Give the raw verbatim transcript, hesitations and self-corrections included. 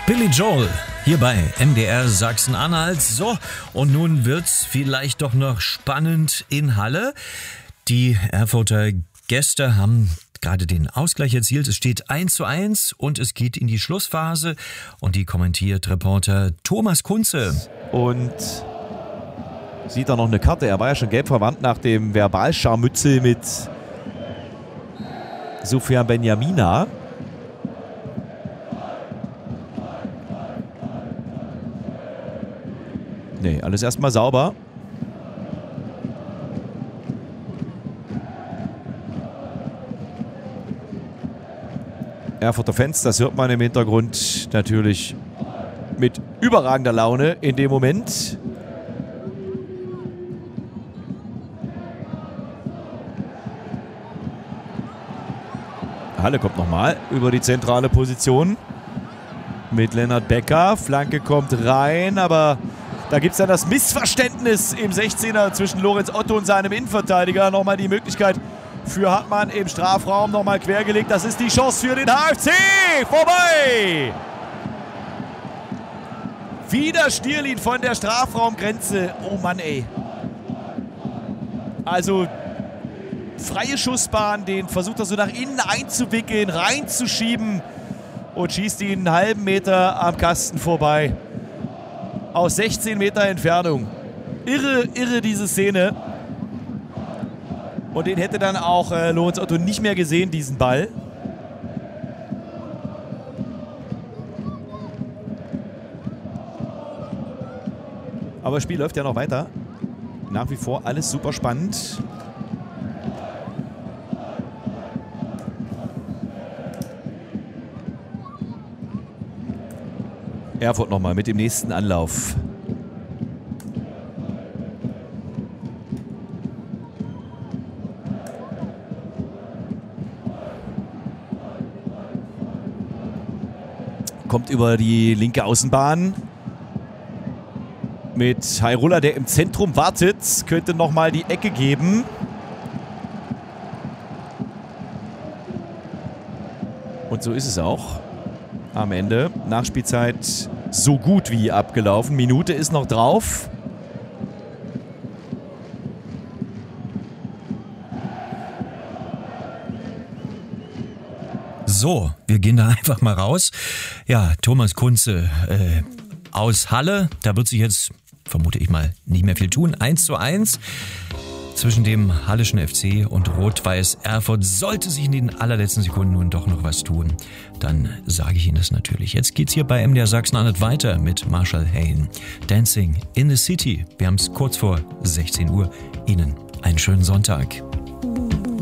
Billy Joel hier bei M D R Sachsen-Anhalt. So, und nun wird's vielleicht doch noch spannend in Halle. Die Erfurter Gäste haben gerade den Ausgleich erzielt. Es steht eins zu eins und es geht in die Schlussphase. Und die kommentiert Reporter Thomas Kunze. Und sieht da noch eine Karte. Er war ja schon gelb verwandt nach dem Verbalscharmützel mit Sufjan Benjamina. Nee, alles erstmal sauber. Erfurter Fans, das hört man im Hintergrund natürlich mit überragender Laune in dem Moment. Halle kommt nochmal über die zentrale Position mit Lennart Becker. Flanke kommt rein, aber da gibt es dann das Missverständnis im sechzehner zwischen Lorenz Otto und seinem Innenverteidiger. Nochmal die Möglichkeit für Hartmann im Strafraum, nochmal quergelegt. Das ist die Chance für den H F C. Vorbei! Wieder Stierlin von der Strafraumgrenze. Oh Mann, ey. Also freie Schussbahn, den versucht er so nach innen einzuwickeln, reinzuschieben und schießt ihn einen halben Meter am Kasten vorbei. Aus sechzehn Meter Entfernung. Irre, irre diese Szene. Und den hätte dann auch äh, Lorenz Otto nicht mehr gesehen, diesen Ball. Aber das Spiel läuft ja noch weiter. Nach wie vor alles super spannend. Erfurt nochmal mit dem nächsten Anlauf. Kommt über die linke Außenbahn. Mit Hairola, der im Zentrum wartet. Könnte nochmal die Ecke geben. Und so ist es auch. Am Ende. Nachspielzeit so gut wie abgelaufen. Minute ist noch drauf. So, wir gehen da einfach mal raus. Ja, Thomas Kunze äh, aus Halle. Da wird sich jetzt, vermute ich mal, nicht mehr viel tun. eins zu eins. Zwischen dem Halleschen F C und Rot-Weiß Erfurt. Sollte sich in den allerletzten Sekunden nun doch noch was tun, dann sage ich Ihnen das natürlich. Jetzt geht's hier bei M D R Sachsen-Anhalt weiter mit Marshall Hain. Dancing in the City. Wir haben es kurz vor sechzehn Uhr. Ihnen einen schönen Sonntag.